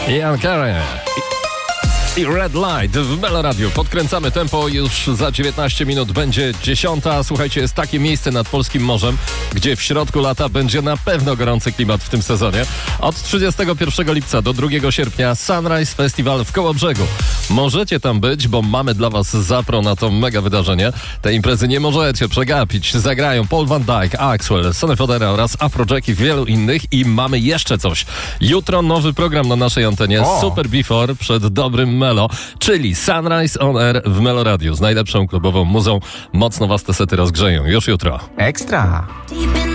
Ian Carey i Red Light w Melo Radio. Podkręcamy tempo, już za 19 minut będzie 10. Słuchajcie, jest takie miejsce nad Polskim Morzem, gdzie w środku lata będzie na pewno gorący klimat w tym sezonie. Od 31 lipca do 2 sierpnia Sunrise Festival w Kołobrzegu. Możecie tam być, bo mamy dla was zapro na to mega wydarzenie. Te imprezy nie możecie przegapić. Zagrają Paul van Dyk, Axwell, Sonny Fodera oraz Afrojack i wielu innych. I mamy jeszcze coś. Jutro nowy program na naszej antenie. Super Before przed dobrym Melo, czyli Sunrise on Air w Melo Radio z najlepszą klubową muzą. Mocno was te sety rozgrzeją. Już jutro. Ekstra!